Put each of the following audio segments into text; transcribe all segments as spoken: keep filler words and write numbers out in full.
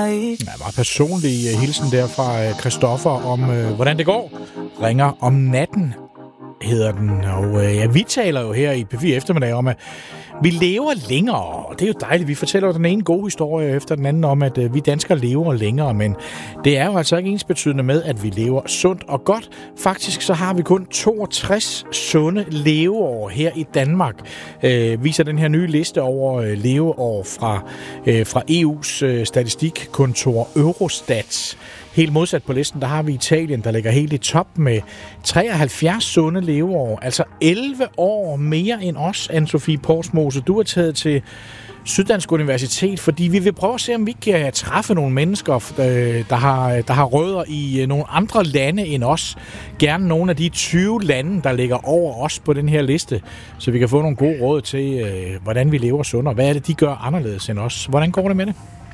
Ja, meget personlig hilsen der fra Christoffer om, øh, hvordan det går. Ringer om natten, hedder den. Og øh, ja, vi taler jo her i P fire Eftermiddag om, at vi lever længere, og det er jo dejligt. Vi fortæller jo den ene gode historie efter den anden om, at øh, vi danskere lever længere, men det er jo altså ikke ensbetydende med, at vi lever sundt og godt. Faktisk så har vi kun toogtres sunde leveår her i Danmark, øh, viser den her nye liste over øh, leveår fra, øh, fra E U's øh, statistikkontor Eurostat. Helt modsat på listen, der har vi Italien, der ligger helt i top med treoghalvfjerds sunde leveår. Altså elleve år mere end os, Anne-Sophie Porsmose. Du er taget til Syddansk Universitet, fordi vi vil prøve at se, om vi kan træffe nogle mennesker, der har, der har rødder i nogle andre lande end os. Gerne nogle af de tyve lande, der ligger over os på den her liste, så vi kan få nogle gode råd til, hvordan vi lever sundere. Hvad er det, de gør anderledes end os? Hvordan går det med det?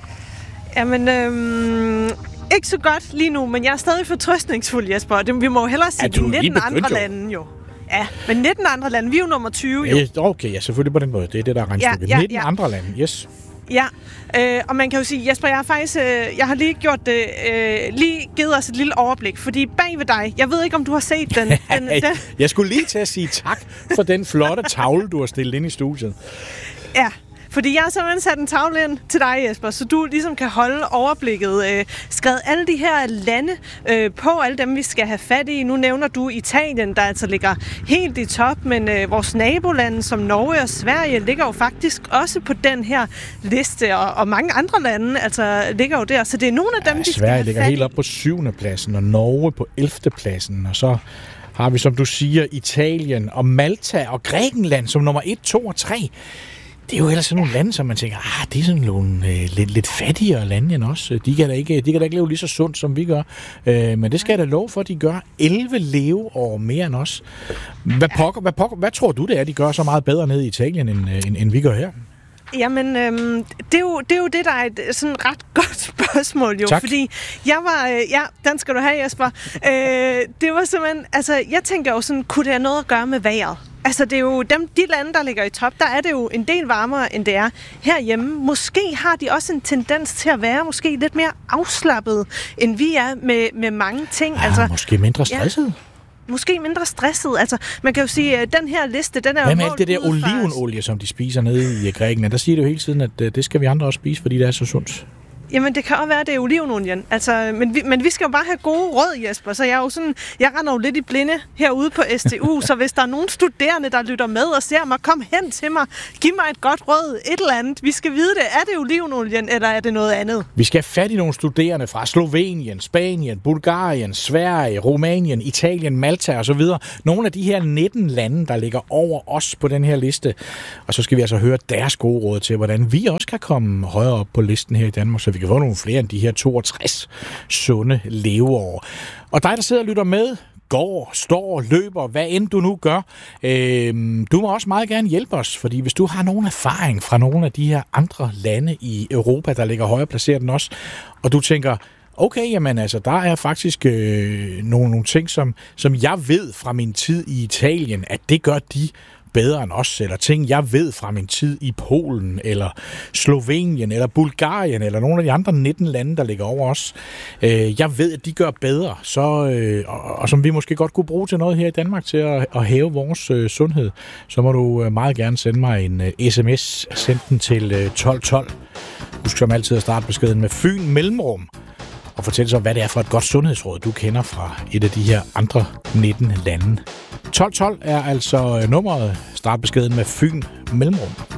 Jamen, øhm, ikke så godt lige nu, men jeg er stadig fortrøstningsfuld, Jesper. Det, vi må jo hellere sige de nitten andre lande jo. Ja, men nitten andre lande, vi er jo nummer tyve jo. Okay, ja, selvfølgelig på den måde. Det er det, der er regnstykket. Ja, ja, nitten ja. Andre lande, yes. Ja, øh, og man kan jo sige, Jesper, jeg har faktisk, øh, jeg har lige gjort det, øh, lige givet os et lille overblik, fordi bag ved dig, jeg ved ikke, om du har set den. den, den. Jeg skulle lige til at sige tak for den flotte tavle, du har stillet ind i studiet. Ja. Fordi jeg har simpelthen sat en tavle ind til dig, Jesper, så du ligesom kan holde overblikket. Øh, skrevet alle de her lande øh, på, alle dem, vi skal have fat i. Nu nævner du Italien, der altså ligger helt i top, men øh, vores nabolande som Norge og Sverige ligger jo faktisk også på den her liste, og, og mange andre lande altså ligger jo der. Så det er nogle af dem, ja, vi skal have Sverige ligger helt op på syvende pladsen, og Norge på ellevte pladsen, og så har vi, som du siger, Italien og Malta og Grækenland som nummer et, to og tre. Det er jo ellers sådan nogle lande, som man tænker, ah, det er sådan nogle øh, lidt, lidt fattigere lande end os. De kan da ikke, de kan da ikke leve lige så sundt, som vi gør. Øh, men det skal jeg da love for, at de gør elleve leveår mere end os. Hvad, pokker, hvad, pokker, hvad tror du, det er, de gør så meget bedre nede i Italien, end, end, end vi gør her? Jamen, øhm, det, er jo, det er jo det, der er et sådan ret godt spørgsmål, jo. Tak. Fordi jeg var... Øh, ja, den skal du have, Jesper. Øh, det var simpelthen... Altså, jeg tænker jo sådan, kunne det have noget at gøre med vejret? Altså, det er jo dem, de lande, der ligger i top, der er det jo en del varmere, end det er herhjemme. Måske har de også en tendens til at være måske lidt mere afslappet, end vi er med, med mange ting. Ja, altså, måske mindre stresset. Ja. Måske mindre stresset. Altså, man kan jo sige, at den her liste, den er jo... Hvad med alt det der olivenolie, som de spiser nede i Grækenland? Der siger det jo hele tiden, at det skal vi andre også spise, fordi det er så sundt. Jamen, det kan også være, at det er olivenolien. Altså, men, vi, men vi skal jo bare have gode råd, Jesper. Så jeg er jo sådan, jeg render jo lidt i blinde herude på S T U, så hvis der er nogen studerende, der lytter med og ser mig, kom hen til mig, giv mig et godt råd, et eller andet. Vi skal vide det. Er det olivenolien, eller er det noget andet? Vi skal have fat i nogle studerende fra Slovenien, Spanien, Bulgarien, Sverige, Rumænien, Italien, Malta og så videre. Nogle af de her nitten lande, der ligger over os på den her liste. Og så skal vi altså høre deres gode råd til, hvordan vi også kan komme højere op på listen her i Danmark, så vi kan få nogle flere end de her toogtres sunde leveår. Og dig, der sidder og lytter med, går, står, løber, hvad end du nu gør, øh, du må også meget gerne hjælpe os, fordi hvis du har nogen erfaring fra nogle af de her andre lande i Europa, der ligger højere placeret end os, og du tænker, okay, jamen altså, der er faktisk øh, nogle, nogle ting, som, som jeg ved fra min tid i Italien, at det gør de bedre end os, eller ting, jeg ved fra min tid i Polen, eller Slovenien, eller Bulgarien, eller nogle af de andre nitten lande, der ligger over os. Øh, jeg ved, at de gør bedre, så, øh, og, og som vi måske godt kunne bruge til noget her i Danmark, til at, at hæve vores øh, sundhed, så må du øh, meget gerne sende mig en øh, sms. Send den til øh, tolv tolv. Husk som altid at starte beskeden med Fyn Mellemrum, og fortæl så, hvad det er for et godt sundhedsråd, du kender fra et af de her andre nitten lande. tolv tolv er altså nummeret. Start beskeden med Fyn Mellemrum.